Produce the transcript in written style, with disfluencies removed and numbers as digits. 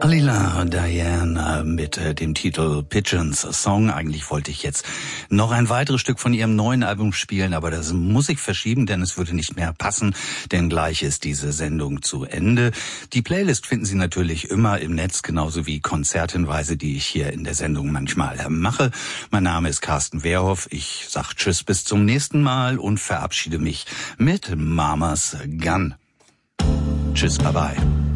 Alila Diana mit dem Titel Pigeons Song. Eigentlich wollte ich jetzt noch ein weiteres Stück von ihrem neuen Album spielen, aber das muss ich verschieben, denn es würde nicht mehr passen, denn gleich ist diese Sendung zu Ende. Die Playlist finden Sie natürlich immer im Netz, genauso wie Konzerthinweise, die ich hier in der Sendung manchmal mache. Mein Name ist Carsten Wehrhoff. Ich sag Tschüss, bis zum nächsten Mal und verabschiede mich mit Mama's Gun. Tschüss, bye bye.